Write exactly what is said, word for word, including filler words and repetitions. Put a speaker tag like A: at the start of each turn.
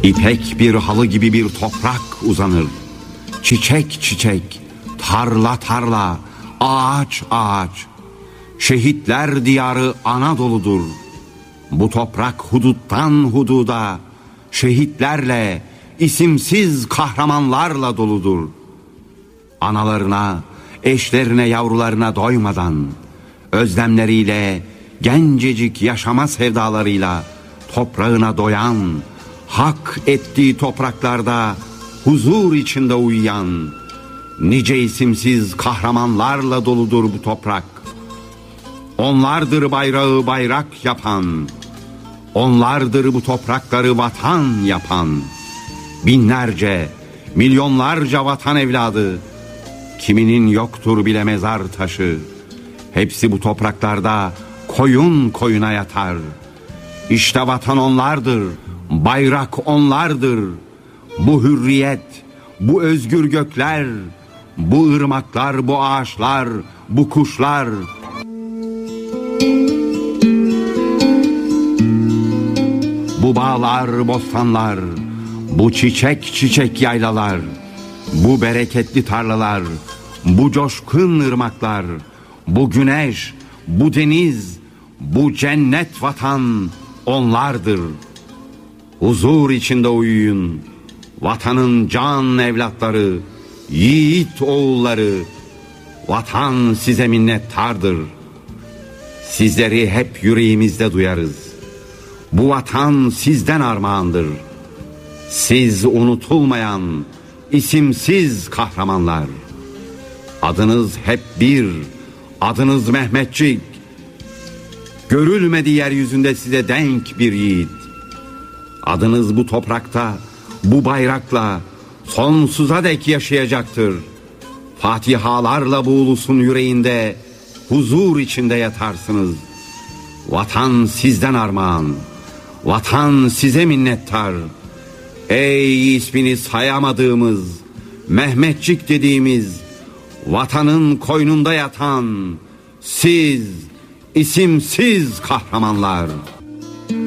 A: İpek bir halı gibi bir toprak uzanır. Çiçek çiçek, tarla tarla, ağaç ağaç. Şehitler diyarı Anadolu'dur. Bu toprak huduttan hududa, şehitlerle, isimsiz kahramanlarla doludur. Analarına, eşlerine, yavrularına doymadan, özlemleriyle, gencecik yaşama sevdalarıyla toprağına doyan, hak ettiği topraklarda huzur içinde uyuyan, nice isimsiz kahramanlarla doludur bu toprak. Onlardır bayrağı bayrak yapan, onlardır bu toprakları vatan yapan. Binlerce, milyonlarca vatan evladı, kiminin yoktur bile mezar taşı. Hepsi bu topraklarda koyun koyuna yatar. İşte vatan onlardır, bayrak onlardır. Bu hürriyet, bu özgür gökler, bu ırmaklar, bu ağaçlar, bu kuşlar. Bu bağlar, bostanlar, bu çiçek çiçek yaylalar, bu bereketli tarlalar, bu coşkun ırmaklar, bu güneş, bu deniz, bu cennet vatan onlardır. Huzur içinde uyuyun, vatanın can evlatları, yiğit oğulları. Vatan size minnettardır. Sizleri hep yüreğimizde duyarız. Bu vatan sizden armağandır. Siz unutulmayan, isimsiz kahramanlar. Adınız hep bir, adınız Mehmetçik. Görülmedi yeryüzünde size denk bir yiğit. Adınız bu toprakta, bu bayrakla sonsuza dek yaşayacaktır. Fatihalarla bu ulusun yüreğinde huzur içinde yatarsınız. Vatan sizden armağan, vatan size minnettar. Ey ismini sayamadığımız, Mehmetçik dediğimiz, vatanın koynunda yatan siz, isimsiz kahramanlar.